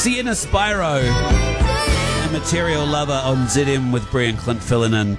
Sienna Spyro, a material lover on ZM with Brian Clint filling in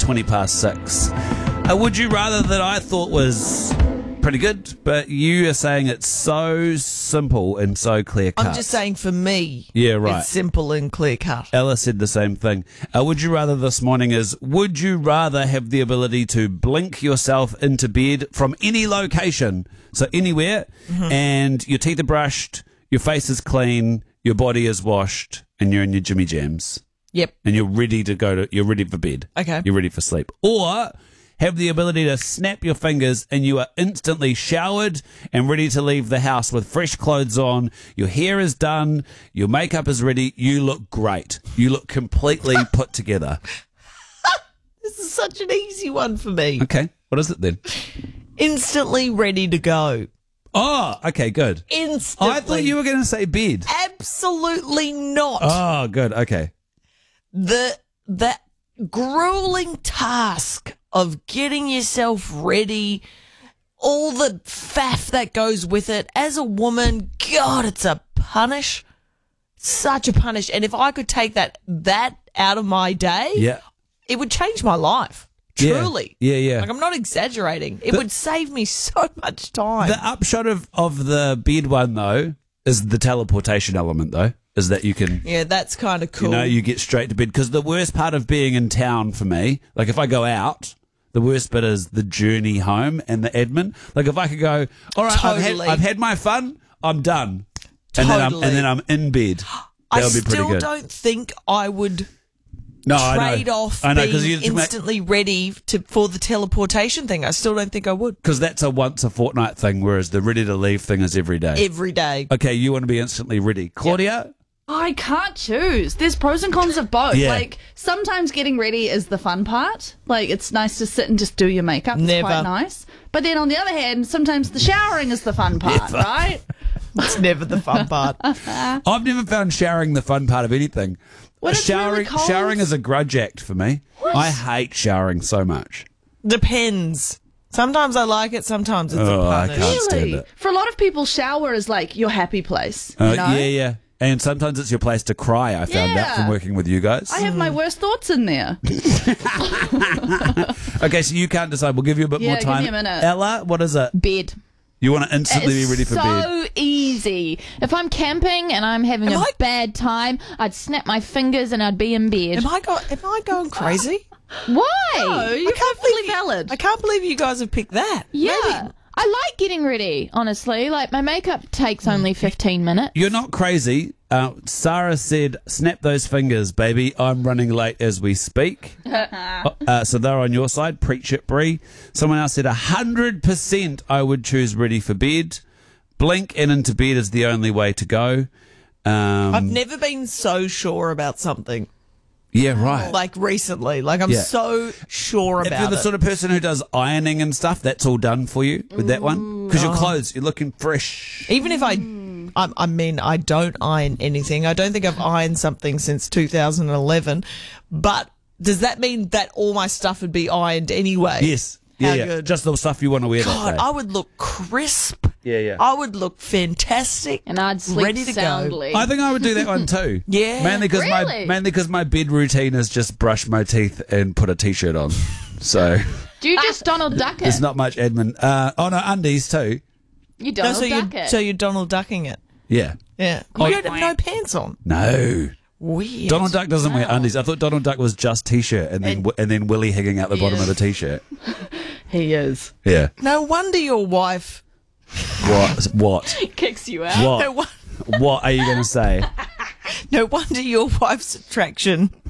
6:20. Would you rather that I thought was pretty good, but you are saying it's so simple and so clear cut. I'm just saying for me, yeah, right. It's simple and clear cut. Ella said the same thing. Would you rather this morning is, would you rather have the ability to blink yourself into bed from any location, so anywhere, and your teeth are brushed, your face is clean, your body is washed, and you're in your Jimmy Jams? Yep. And you're ready you're ready for bed. Okay. You're ready for sleep. Or have the ability to snap your fingers and you are instantly showered and ready to leave the house with fresh clothes on. Your hair is done. Your makeup is ready. You look great. You look completely put together. This is such an easy one for me. Okay. What is it then? Instantly ready to go. Oh, okay, good. Instantly. I thought you were going to say bed. Absolutely not. Oh, good. Okay. The grueling task of getting yourself ready, all the faff that goes with it. As a woman, God, it's a punish. Such a punish. And if I could take that out of my day, Yeah. it would change my life. Truly. Yeah. Like, I'm not exaggerating. It would save me so much time. The upshot of the bed one, though, is the teleportation element, though, is that you can... Yeah, that's kind of cool. You know, you get straight to bed. Because the worst part of being in town for me, like if I go out, the worst bit is the journey home and the admin. Like if I could go, all right, Totally. I've had my fun, I'm done. Totally. And then I'm in bed. That would be pretty good. I still don't think I would I trade know. off I know, 'cause being you- instantly ready for the teleportation thing. I still don't think I would. Because that's a once a fortnight thing, whereas the ready to leave thing is every day. Every day. Okay, you want to be instantly ready. Claudia? I can't choose. There's pros and cons of both. Yeah. Like, sometimes getting ready is the fun part. Like, it's nice to sit and just do your makeup. It's Never. quite nice. But then on the other hand, sometimes the showering is the fun part, right? It's never the fun part. I've never found showering the fun part of anything. When it's really cold. Showering is a grudge act for me. I hate showering so much. Depends. Sometimes I like it, sometimes it's a I punish. can't stand Really? it. For a lot of people, shower is like your happy place. You know? Yeah. And sometimes it's your place to cry, I found out Yeah. from working with you guys. I have my worst thoughts in there. Okay, so you can't decide. We'll give you a bit Yeah, more give time. me a minute. Ella, what is it? Bed. You want to instantly be ready for bed? So easy. If I'm camping and I'm having a bad time, I'd snap my fingers and I'd be in bed. Am I going crazy? Why? Oh, you're perfectly valid. I can't believe you guys have picked that. Yeah. Maybe. I like getting ready, honestly. Like, my makeup takes only 15 minutes. You're not crazy. Sarah said, snap those fingers, baby. I'm running late as we speak. So they're on your side. Preach it, Bree. Someone else said, 100% I would choose ready for bed. Blink and into bed is the only way to go. I've never been so sure about something Yeah, right. like recently. Like, I'm Yeah. so sure If about you're the it. sort of person who does ironing and stuff, that's all done for you with that one. Because your clothes, you're looking fresh. Even if I mean, I don't iron anything. I don't think I've ironed something since 2011. But does that mean that all my stuff would be ironed anyway? Yes. How Yeah. good. Just the stuff you want to wear God, that day. I would look crisp. Yeah. I would look fantastic. And I'd sleep ready to soundly. I think I would do that one too. Yeah. Mainly Really? because my bed routine is just brush my teeth and put a t-shirt on. So Do you just Donald Duck it? there's not much admin. Oh no, undies too. You No, Donald so Duck it. you're Donald Ducking it. Yeah. Yeah. Oh, You don't have no pants on. No. Weird. Donald Duck doesn't wear undies. I thought Donald Duck was just t-shirt and then Willie hanging out the bottom of the t-shirt. He is. Yeah. No wonder your wife. What? Kicks you out. No, What? What are you going to say? no wonder your wife's attraction